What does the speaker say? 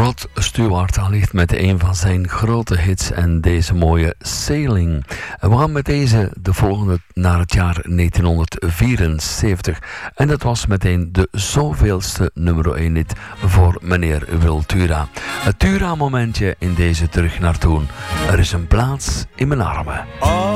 Rod Stewart allicht met een van zijn grote hits en deze mooie Sailing. En we gaan met deze de volgende naar het jaar 1974. En dat was meteen de zoveelste nummer 1 hit voor meneer Wil Tura. Het Tura momentje in deze Terug naar Toen. Er is een plaats in mijn armen.